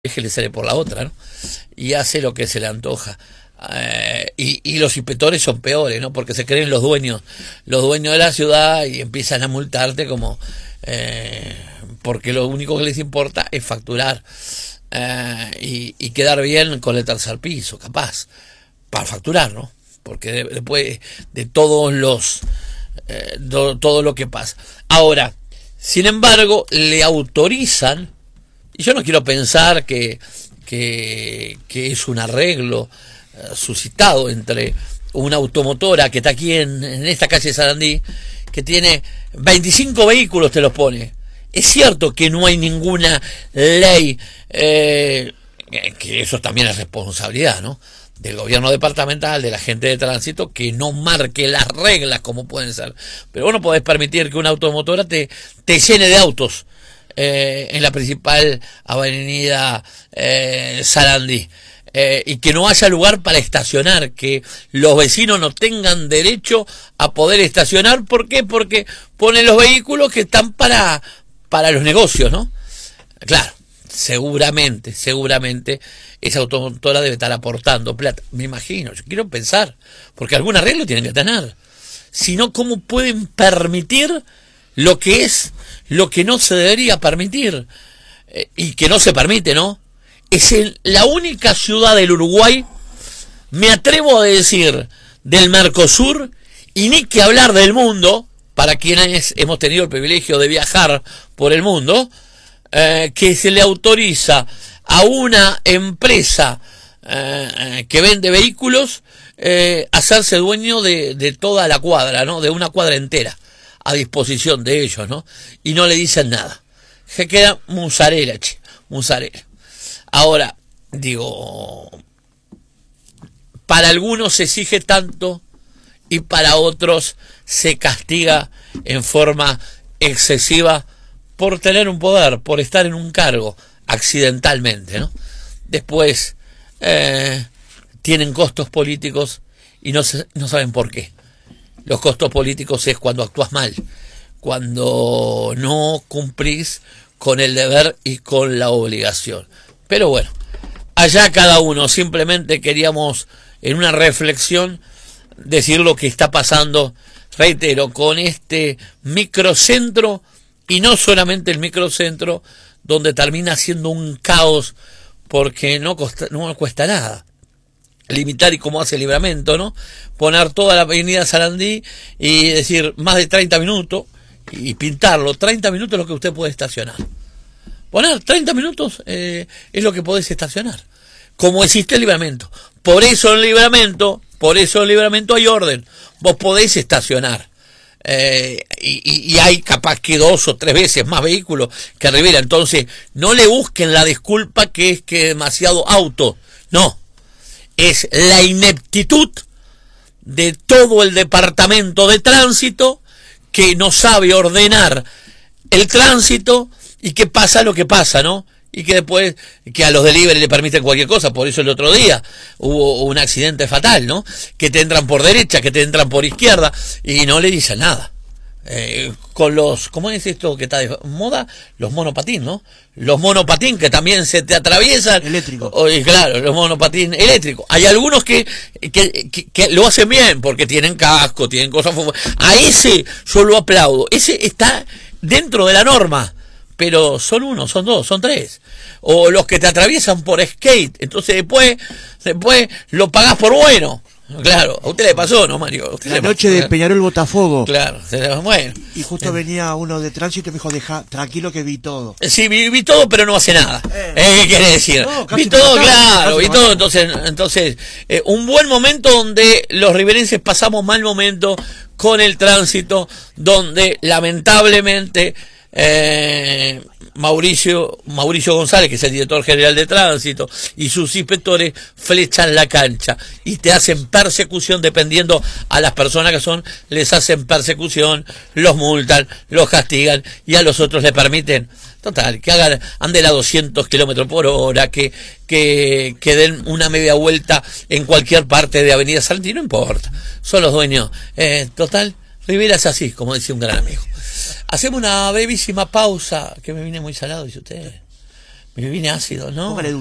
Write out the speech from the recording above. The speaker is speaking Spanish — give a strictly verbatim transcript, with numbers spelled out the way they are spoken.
que le sale por la otra, ¿no? Y hace lo que se le antoja. Eh, y, y los inspectores son peores, ¿no? Porque se creen los dueños, los dueños de la ciudad y empiezan a multarte como eh, porque lo único que les importa es facturar eh, y, y quedar bien con el tercer piso, capaz, para facturar, ¿no? Porque de, después de todos los eh, do, todo lo que pasa. Ahora, sin embargo, le autorizan, y yo no quiero pensar que que, que es un arreglo uh, suscitado entre una automotora que está aquí en, en esta calle Sarandí, que tiene veinticinco vehículos, te los pone. Es cierto que no hay ninguna ley, eh, que eso también es responsabilidad, ¿no?, del gobierno departamental, de la gente de tránsito, que no marque las reglas como pueden ser. Pero vos no podés permitir que una automotora te, te llene de autos eh, en la principal avenida eh, Sarandí. Eh, y que no haya lugar para estacionar, que los vecinos no tengan derecho a poder estacionar. ¿Por qué? Porque ponen los vehículos que están para, para los negocios, ¿no? Claro, seguramente, seguramente esa automotora debe estar aportando plata, me imagino, yo quiero pensar, porque algún arreglo tienen que tener. Si no, ¿cómo pueden permitir lo que es, lo que no se debería permitir? Eh, y que no se permite, ¿no? Es el, la única ciudad del Uruguay, me atrevo a decir, del Mercosur, y ni que hablar del mundo, para quienes hemos tenido el privilegio de viajar por el mundo, eh, que se le autoriza a una empresa eh, que vende vehículos eh, hacerse dueño de, de toda la cuadra, ¿no?, de una cuadra entera a disposición de ellos, ¿no? Y no le dicen nada. Se queda musarela, che, musarela. Ahora, digo, para algunos se exige tanto y para otros se castiga en forma excesiva por tener un poder, por estar en un cargo, accidentalmente, ¿no? Después eh, tienen costos políticos y no, se, no saben por qué. Los costos políticos es cuando actúas mal, cuando no cumplís con el deber y con la obligación. Pero bueno, allá cada uno. Simplemente queríamos en una reflexión decir lo que está pasando, reitero, con este microcentro, y no solamente el microcentro, donde termina siendo un caos, porque no, costa, no cuesta nada limitar, y como hace Libramento, ¿no?, poner toda la avenida Sarandí y decir más de treinta minutos y pintarlo. treinta minutos es lo que usted puede estacionar. Poner treinta minutos eh, es lo que podés estacionar, como existe el Libramento. Por eso en Libramento, por eso en Libramento hay orden. Vos podés estacionar. Eh, y, y hay capaz que dos o tres veces más vehículos que Rivera. Entonces no le busquen la disculpa que es que demasiado auto. No, es la ineptitud de todo el departamento de tránsito, que no sabe ordenar el tránsito y que pasa lo que pasa, ¿no? Y que después, que a los delivery le permiten cualquier cosa. Por eso el otro día hubo un accidente fatal, ¿no?, que te entran por derecha, que te entran por izquierda y no le dicen nada. Eh, con los, ¿cómo es esto que está de moda? Los monopatín, ¿no? Los monopatín que también se te atraviesan. Eléctrico. Oh, claro, los monopatín eléctricos. Hay algunos que, que, que, que lo hacen bien porque tienen casco, tienen cosas. A ese yo lo aplaudo. Ese está dentro de la norma. Pero son uno, son dos, son tres. O los que te atraviesan por skate. Entonces después, después lo pagás por bueno. Claro, a usted le pasó, ¿no, Mario? La noche de Peñarol Botafogo. Claro, bueno. Y justo eh. venía uno de tránsito y me dijo, deja, tranquilo que vi todo. Sí, vi, vi todo, pero no hace nada. Eh. Eh, ¿Qué quiere decir? No, vi todo, matamos, claro, vi todo. Entonces, entonces eh, un buen momento donde los riverenses pasamos mal momento con el tránsito, donde lamentablemente Eh, Mauricio Mauricio González, que es el director general de tránsito, y sus inspectores flechan la cancha y te hacen persecución. Dependiendo a las personas que son, les hacen persecución, los multan, los castigan, y a los otros les permiten, total, que hagan, anden a doscientos kilómetros por hora, que, que, que den una media vuelta en cualquier parte de Avenida Sarandí, no importa, son los dueños. Eh, total, Rivera es así, como decía un gran amigo. Hacemos una brevísima pausa, que me vine muy salado, dice usted. Me viene ácido, ¿no? Póngale